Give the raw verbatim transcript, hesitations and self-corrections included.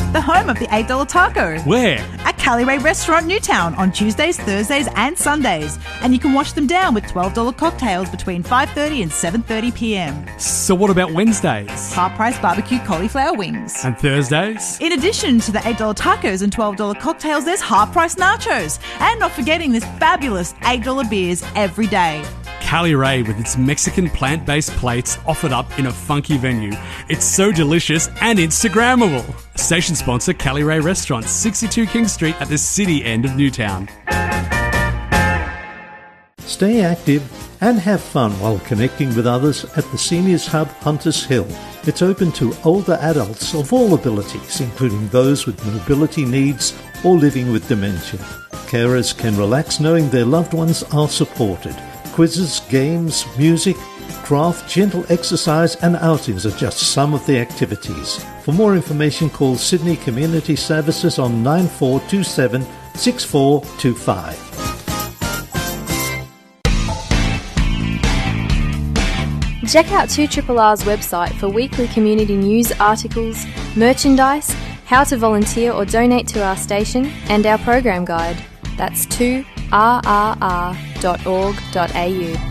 the home of the eight dollar taco. Where? At Callirey Restaurant Newtown on Tuesdays, Thursdays and Sundays. And you can watch them down with twelve dollar cocktails between five thirty and seven thirty p m. So what about Wednesdays? Half-price barbecue cauliflower wings. And Thursdays? In addition to the eight dollar tacos and twelve dollar cocktails, there's half-price nachos. And not forgetting this fabulous eight dollar beers every day. Callirey with its Mexican plant-based plates offered up in a funky venue. It's so delicious and Instagrammable. Station sponsor Callirey Restaurant, sixty-two King Street at the city end of Newtown. Stay active and have fun while connecting with others at the Seniors Hub Hunters Hill. It's open to older adults of all abilities, including those with mobility needs or living with dementia. Carers can relax knowing their loved ones are supported. Quizzes, games, music, craft, gentle exercise and outings are just some of the activities. For more information, call Sydney Community Services on nine four two seven, six four two five. Check out two R R R's website for weekly community news articles, merchandise, how to volunteer or donate to our station, and our program guide. That's two R R R dot org dot A U.